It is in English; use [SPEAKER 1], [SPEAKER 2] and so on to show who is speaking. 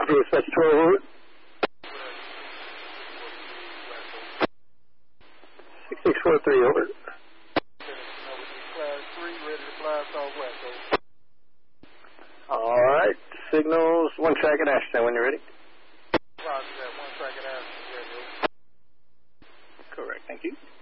[SPEAKER 1] Dispatch 12, over. 6643, over.
[SPEAKER 2] Class 3, ready to fly southwest, over.
[SPEAKER 1] Alright, signals, 1 track at Ashton when you're ready.
[SPEAKER 2] Roger that, 1 track at Ashton, ready, over.
[SPEAKER 1] Correct, thank you.